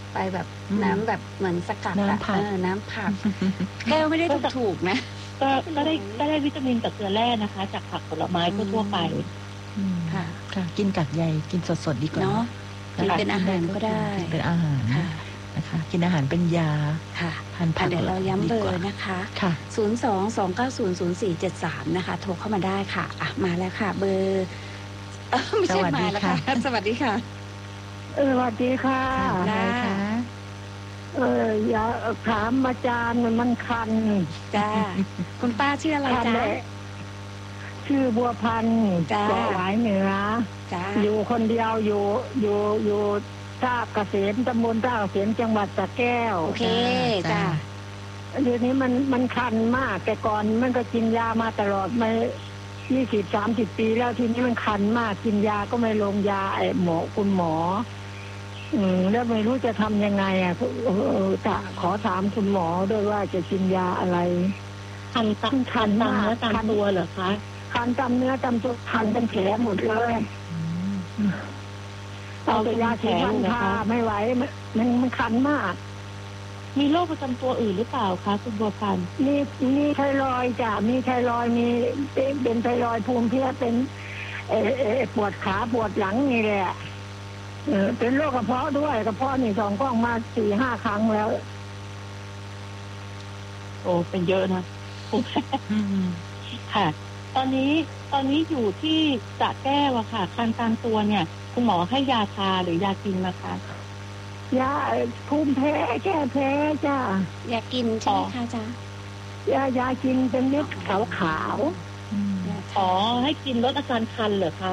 ไปแบบน้ำแบบเหมือนสกัดน้ำผักแก้วไม่ได้ถูกนะก็ได้วิตามินกับเกลือแร่นะคะจากผักผลไม้ทั่วไปค่ะกินกากใยกินสดๆดีกว่าเนาะกินเป็นอาหารก็ได้เป็นอาหารนะคะกินอาหารเป็นยาค่ะทานผักเดี๋ยวเราย้ำเบอร์นะคะ02-290-0473นะคะโทรเข้ามาได้ค่ะมาแล้วค่ะเบอร์ไม่ใช่มาแล้วค่ะสวัสดีค่ะสวัสดีค่ะอยากถามอาจารย์มันคันจ้าคุณป้าชื่ออะไรจ้าชื่อบัวพันธ์เกาะหวายเหนืออยู่คนเดียวอยู่ท่าเกษมตำบลท่าเกษมจังหวัดสระแก้วโอเคจ้าเดี๋ยวนี้มันคันมากแต่ก่อนมันก็กินยามาตลอดมา20-30 ปีแล้วทีนี้มันคันมากกินยาก็ไม่ลงยาคุณหมอแล้วไม่รู้จะทำยังไงจะขอถามคุณหมอด้วยว่าจะกินยาอะไรคันตามเนื้อตามตัวเหรอคะคันตามเนื้อตามตัวคันเป็นแผลหมดเลยเอาแต่ยาแผลนะคะไม่ไหวมันคันมากมีโรคประจำตัวอื่นหรือเปล่าคะคุณบัวพันธ์มีไทรอยด์จ้ะมีไทรอยด์มีเป็นไทรอยด์ภูมิเพลียเป็นปวดขาปวดหลังนี่แหละเป็นโรคกระเพาะด้วยกระเพาะนี่2 กล้องมา 4-5 ครั้งแล้วโอ้เป็นเยอะนะค่ะตอนนี้อยู่ที่สระแก้วอะค่ะคันตามตัวเนี่ยคุณหมอให้ยาทาหรือยากินนะคะยาภูมิแพ้แก้แพ้จ้ายากินใช่ไหมคะจ๊ะยากินเป็นเม็ดขาวให้กินลดอาการคันเหรอคะ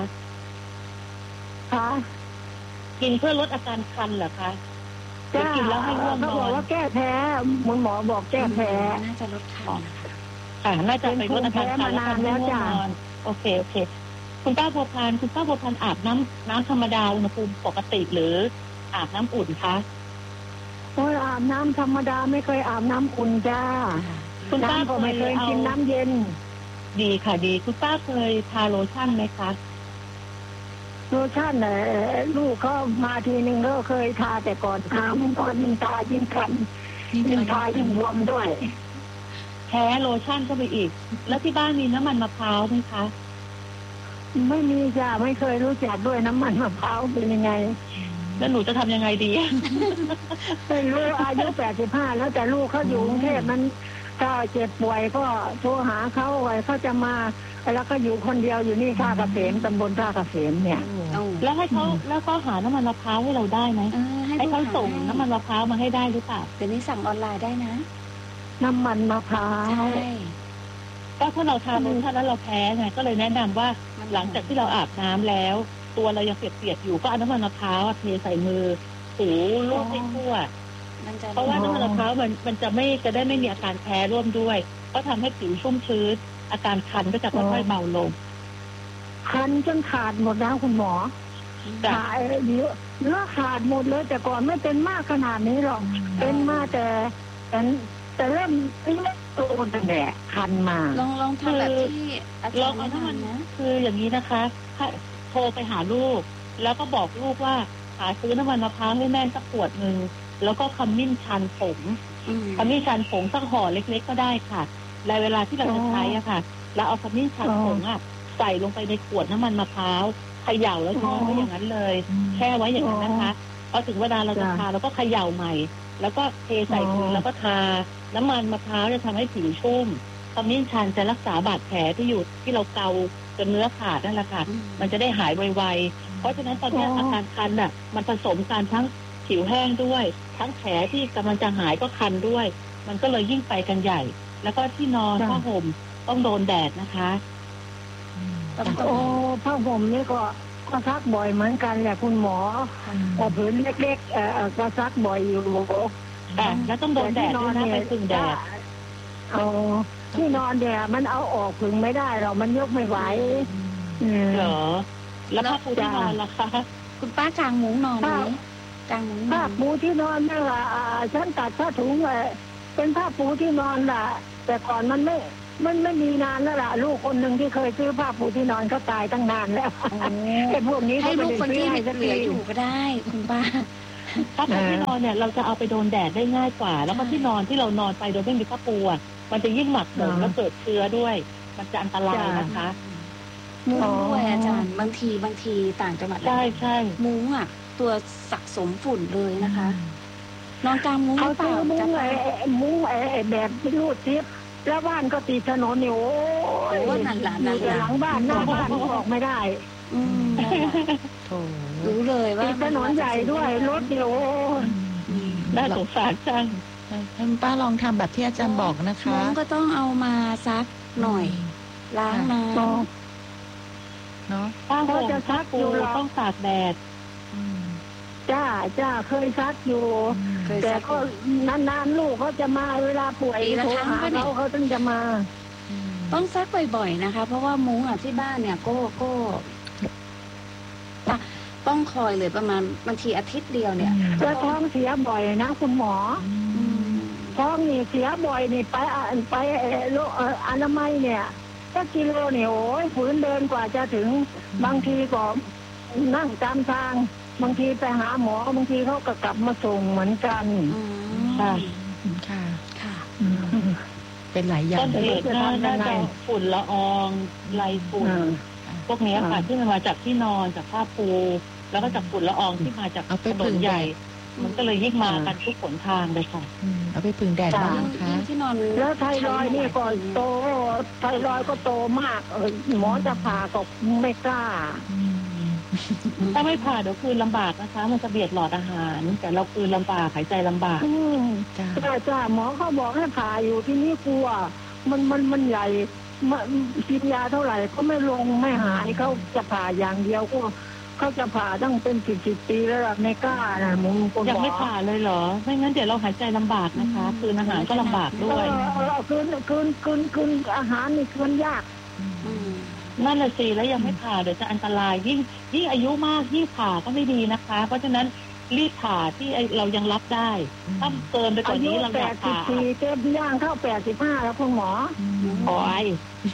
กินเพื่อลดอาการคันเหรอคะกินแล้วให้ง่วงนอนเขาบอกว่าแก้แพ้หมอบอกแก้แพ้น่าจะลดคันน่าจะไปลดอาการคันแล้วจ้ะโอเคคุณป้าบัวพันธ์อาบน้ำธรรมดาอุณหภูมิปกติหรืออาบน้ำอุ่นคะอาบน้ำธรรมดาไม่เคยอาบน้ำอุ่นจ้าคุณป้าก็ไม่เคยกินน้ำเย็นดีค่ะดีคุณป้าเคยทาโลชั่นไหมคะโลชั่นลูกเขามาทีนึงก็เคยทาแต่ก่อนทามันตอนยิ่งทายิ่งคันยิ่งทายิ่งบวมด้วยแพ้โลชั่นก็ไปอีกแล้วที่บ้านมีน้ำมันมะพร้าวไหมคะไม่มีจ้ะไม่เคยรู้จักด้วยน้ำมันมะพร้าวเป็นยังไงแล้วหนูจะทำยังไงดีไม่รู้อายุ85แล้วแต่ลูกเขาอยู่กรุงเทพมันถ้าเจ็บป่วยก็โทรหาเขาไว้เขาจะมาแล้วก็อยู่คนเดียวอยู่นี่ท่าเกษมตำบลท่าเกษมเนี่ยแล้วให้เขาหาน้ำมันมะพร้าวให้เราได้ไหมให้เขาส่งน้ำมันมะพร้าวมาให้ได้หรือเปล่าเดี๋ยวนี้สั่งออนไลน์ได้นะน้ำมันมะพร้าวใช่ก็ถ้าเราทานถ้าแล้วเราแพ้ไงก็เลยแนะนำว่าหลังจากที่เราอาบน้ำแล้วตัวเรายังเปียกๆอยู่ก็เอาน้ำมันมะพร้าวเทใส่มือถูลูบให้ทั่วเพราะว่าน้ำมันมะพร้าวมันจะได้ไม่มีอาการแพ้ร่วมด้วยก็ทำให้ผิวชุ่มชื้นอาการคันก็จะค่อยๆเบาลงคันจนขาดหมดแล้วคุณหมอขาดเยอะเนื้อขาดหมดเลยแต่ก่อนไม่เป็นมากขนาดนี้หรอกเป็นมาแต่เริ่มตัวมันแดดคันมาลองทำแบบที่ลองเอาน้ำมันนะคืออย่างนี้นะคะโทรไปหาลูกแล้วก็บอกลูกว่าหาซื้อน้ำมันมะพร้าวให้แม่สักขวดนึงแล้วก็ขมิ้นชันผงสักห่อเล็กๆก็ได้ค่ะและเวลาที่เราจะใช้อะค่ะเราเอาขมิ้นชันผงใส่ลงไปในขวดน้ำมันมะพร้าวเขย่าแล้วแช่ไว้อย่างนั้นเลยแช่ไว้อย่างนั้นนะคะพอถึงเวลาเราจะทาเราก็เขย่าใหม่แล้วก็เทใส่ถุงแล้วก็ทาน้ำมันมะพร้าวจะทำให้ผิวชุ่มขมิ้นชันจะรักษาบาดแผลที่เราเกาจนเนื้อขาดนั่นแหละค่ะมันจะได้หายไวๆเพราะฉะนั้นตอนนี้อาการคันมันผสมกันทั้งผิวแห้งด้วยทั้งแผลที่กำลังจะหายก็คันด้วยมันก็เลยยิ่งไปกันใหญ่แล้วก็ที่นอนผ้าห่มต้องโดนแดดนะคะผ้าห่มนี่ก็ซักบ่อยเหมือนกันแหละคุณหมอผืนเล็กๆก็ซักบ่อยอยู่แล้วต้องโดนแดดด้วยนะไปพึ่งแดดที่นอนเดี๋ยวมันเอาออกพึ่งไม่ได้หรอกมันยกไม่ไหวเหรอแล้วผ้าปูที่นอนล่ะคะคุณป้ากางมุ้งนอนไหมกางมุ้งผ้าปูที่นอนนี่แหละฉันตัดผ้าถุงเลยเป็นผ้าปูที่นอนล่ะแต่ก่อนมันไม่มีนานแล้วล่ะลูกคนหนึ่งที่เคยซื้อผ้าปูที่นอนก็ตายตั้งนานแล้วไอ้พวกนี้ให้ลูกคนที่เหลืออยู่ก็ได้คุณป้าผ้าปูที่นอนเนี่ยเราจะเอาไปโดนแดดได้ง่ายกว่า แล้วก็ที่นอนที่เรานอนไปโดยไม่มีผ้าปูอ่ะมันจะยิ่งหมักหมมแล้วเกิดเชื้อด้วย มันจะอันตรายนะคะมุ้งด้วยอาจารย์บางทีต่างจังหวัดใช่มุ้งอ่ะตัวสะสมฝุ่นเลยนะคะ นอนกลางมุ้งเขาเปซื้ล่าอมุ้งมุ้งแบบไม่รู้ทิพย์แล้วบ้านก็ติดถนนนี่โอ้ยว่านั่นหลานอยู่หลังบ้านหน้าบ้านก็ออกไม่ได้โถรู้เลยว่าติดถนนใหญ่ด้วยรถเดียวน่าสงสารจังให้ป้าลองทำแบบที่อาจารย์บอกนะคะมุ้งก็ต้องเอามาซักหน่อย ล้างน้ำเนาะผ้าห่มผ้าปูต้องตากแดดจ้าเคยซักอยู่แต่ก็นานๆลูกเขาจะมาเวลาป่วยโทรหาเขาต้องจะมาต้องซักบ่อยๆนะคะ เพราะว่ามุ้งอ่ะที่บ้านเนี่ยก็ต้องคอยเลยประมาณบางทีอาทิตย์เดียวเนี่ยจะท้องเสียบ่อยนะคุณหมอท้องนี่เสียบ่อยนี่ไปโรคอนามัยเนี่ยก็กิโลเนี่ยโอ้ยฝืนเดินกว่าจะถึงบางทีก็นั่งตามทางบางทีไปหาหมอบางทีเขาก็กลับมาส่งเหมือนกันค่ะค่ะเป็นหลายอย่างต้นเหตุน่าจะฝุ่นละอองไรฝุ่นพวกนี้ค่ะที่มันมาจากที่นอนจากผ้าปูแล้วก็จากฝุ่นละอองที่มาจากถนนใหญ่ มันก็เลยยิ่งมากันทุกหนทางเลยค่ะเอาไปพึ่งแดดบ้างนะคะที่นอนแล้วไทรอยด์นี่ก็โตไทรอยด์ก็โตมากหมอจะผ่าก็ไม่กล้าถ้าไม่ผ่าเดี๋ยวคืนลำบากนะคะ มันจะเบียดหลอดอาหาร แต่เราคืนลำบากหายใจลำบากจ้าหมอเขาบอกให้ผ่าอยู่ที่นี่กลัวมันใหญ่กินยาเท่าไหร่ก็ไม่ลงไม่หายเขาจะผ่าอย่างเดียวก็เขาจะผ่าตั้งเป็น10 ปีแล้วไม่กล้านะมึงคนบอกยังไม่ผ่าเลยเหรอไม่งั้นเดี๋ยวเราหายใจลำบากนะคะคืนอาหารก็ลำบากด้วยคืนอาหารนี่คืนยากนั่นแหละสิแล้วยังไม่ผ่าเดี๋ยวจะอันตรายยิ่งอายุมากยิ่งผ่าก็ไม่ดีนะคะ เพราะฉะนั้นรีบผ่าที่เรายังรับได้ถ้าเกินไปกว่านี้เราอยากผ่า 84เต็มย่างเข้า85แล้วคุณหมอโอ้ย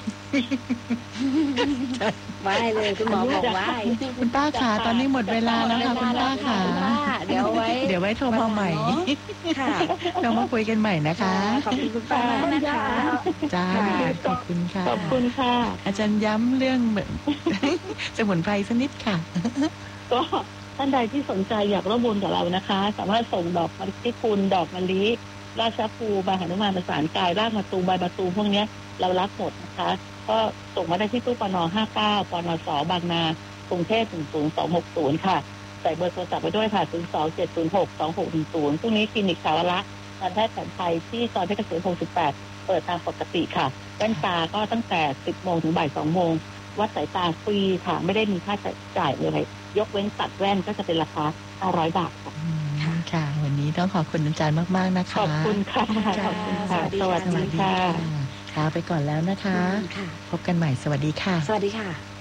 ไหว้เลยคุณหมอบอกไหว้คุณป้าขาตอนนี้หมดเวลาแล้วค่ะคุณป้าขาเดี๋ยวไว้โทรมาใหม่ค่ะเรามาคุยกันใหม่นะคะขอบคุณคุณป้ามากนะคะจ้าขอบคุณค่ะขอบคุณค่ะอาจารย์ย้ำเรื่อง สมุนไพรสักนิดค่ะก็ท่านใดที่สนใจอยากร่วมบุญกับเรานะคะ สามารถส่งดอกมะลิคุณดอกมะลิราชภูใบหนุมานประสานกายรากมะตูมใบมะตูมพวกนี้เรารับหมดนะคะก็ส่งมาได้ที่ตู้ปน59ปนสบางนากรุงเทพ10260ค่ะใส่เบอร์โทรศัพท์ไปด้วยค่ะ027062610พรุ่งนี้คลินิกสาวระการแพทย์แผนไทยที่ซอยเพชรเกษม68เปิดตามปกติค่ะแว่นตาก็ตั้งแต่ 10 โมงถึงบ่าย 2 โมงวัดสายตาฟรีค่ะไม่ได้มีค่าใช้จ่ายเลยยกเว้นตัดแว่นก็จะเป็นราคา500 บาทค่ะวันนี้ต้องขอบคุณอาจารย์มากๆนะคะขอบคุณค่ะขอบคุณค่ะสวัสดีค่ะลาไปก่อนแล้วนะคะ พบกันใหม่สวัสดีค่ะสวัสดีค่ะ